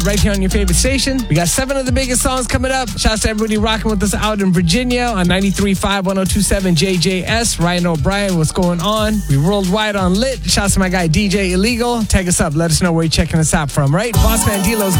right here on your favorite station. We got 7 of the biggest songs coming up. Shouts to everybody rocking with us out in Virginia on 93.5 1027 JJS. Ryan O'Brien, what's going on? We worldwide on Lit. Shouts to my guy DJ Illegal. Tag us up. Let us know where you're checking us out from, right? Boss Man D-Lo's